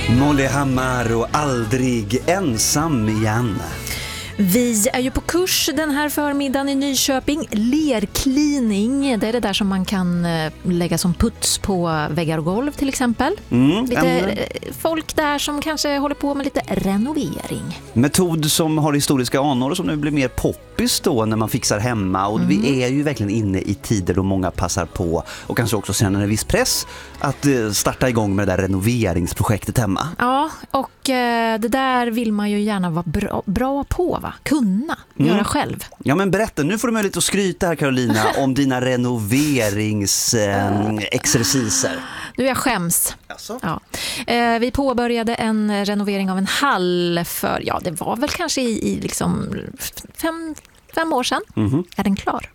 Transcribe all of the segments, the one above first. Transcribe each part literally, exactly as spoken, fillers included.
Molly Hammar och Aldrig ensam igen. Vi är ju på kurs den här förmiddagen i Nyköping. Lerklining, det är det där som man kan lägga som puts på väggar och golv till exempel. Mm, lite en... folk där som kanske håller på med lite renovering. Metod som har historiska anor och som nu blir mer poppis då när man fixar hemma. Och mm. vi är ju verkligen inne i tider då många passar på och kanske också känner en viss press att starta igång med det där renoveringsprojektet hemma. Ja, och det där vill man ju gärna vara bra, bra på, va? Kunna mm. göra själv. Ja, men berätta, nu får du möjlighet att skryta här, Carolina, om dina renoveringsexerciser. Eh, nu är jag skäms. Alltså? Ja. Eh, vi påbörjade en renovering av en hall för, ja det var väl kanske i, i liksom fem, fem år sedan. Mm-hmm. Är den klar?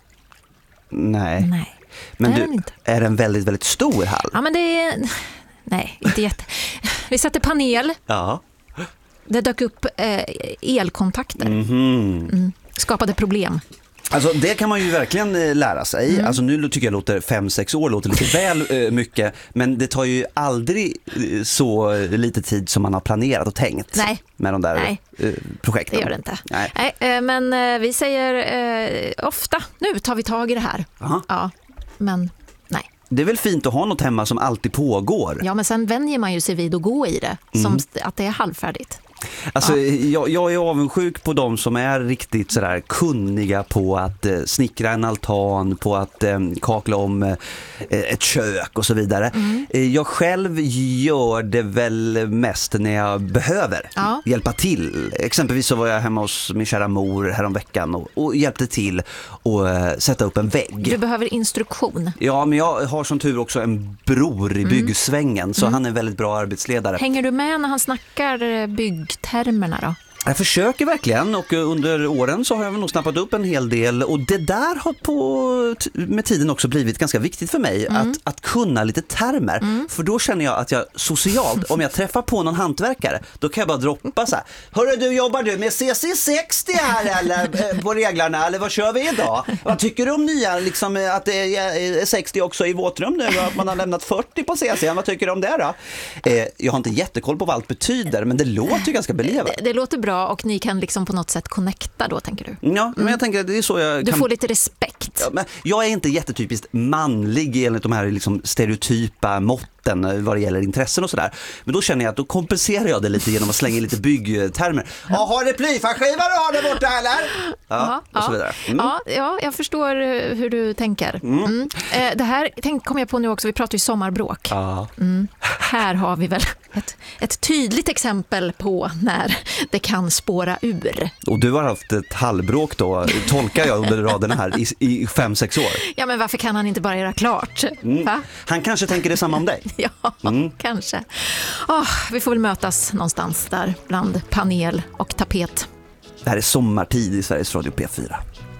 Nej. Nej. Men är du, den inte. Är den väldigt, väldigt stor hall? Ja, men det är... Nej, inte jätte... Vi satte panel. Ja. Det dök upp eh, elkontakter. Mm-hmm. Mm. Skapade problem. Alltså det kan man ju verkligen eh, lära sig. Mm. Alltså nu tycker jag låter fem sex år låter lite väl eh, mycket. Men det tar ju aldrig eh, så lite tid som man har planerat och tänkt. Nej. Med de där Nej. Eh, projekten. Det gör det inte. Nej. Nej, eh, men eh, vi säger eh, ofta, nu tar vi tag i det här. Aha. Ja, men nej. Det är väl fint att ha något hemma som alltid pågår. Ja, men sen vänjer man ju sig vid att gå i det. Som mm. att det är halvfärdigt. Alltså, ja. jag, jag är avundsjuk på de som är riktigt sådär kunniga på att eh, snickra en altan, på att eh, kakla om eh, ett kök och så vidare. Mm. Eh, jag själv gör det väl mest när jag behöver ja. hjälpa till. Exempelvis så var jag hemma hos min kära mor häromveckan och, och hjälpte till att eh, sätta upp en vägg. Du behöver instruktion. Ja, men jag har som tur också en bror i byggsvängen mm. så mm. han är en väldigt bra arbetsledare. Hänger du med när han snackar bygg termerna då? Jag försöker verkligen och under åren så har jag nog snappat upp en hel del och det där har på med tiden också blivit ganska viktigt för mig mm. att, att kunna lite termer mm. för då känner jag att jag socialt, om jag träffar på någon hantverkare då kan jag bara droppa så här: hörru du, jobbar du med C C sextio här eller på reglarna eller vad kör vi idag? Vad tycker du om nya liksom att det är sextio också i våtrum nu att man har lämnat fyrtio på C C? Vad tycker du om det då? Eh, jag har inte jättekoll på vad allt betyder men det låter ju ganska belevat. Det, det låter bra. Och ni kan liksom på något sätt connecta då, tänker du? Ja, men jag tänker det är så jag Du kan... får lite respekt. Ja, men jag är inte jättetypiskt manlig enligt de här liksom stereotypa måtten vad det gäller intressen och sådär. Men då känner jag att då kompenserar jag det lite genom att slänga lite byggtermer. Ja, har det plyfaskiva du har där borta eller? Ja, Aha, och så vidare. Mm. Ja, ja, jag förstår hur du tänker. Mm. Mm. Eh, det här tänk, kom jag på nu också, vi pratar ju sommarbråk. Ja. Mm. Här har vi väl ett, ett tydligt exempel på när det kan spåra ur. Och du har haft ett halvbråk då, tolkar jag under raderna här, i, i fem, sex år. Ja, men varför kan han inte bara göra klart? Mm. Va? Han kanske tänker detsamma om dig. Ja, mm. kanske. Oh, vi får väl mötas någonstans där bland panel och tapet. Det här är sommartid i Sveriges Radio P fyra.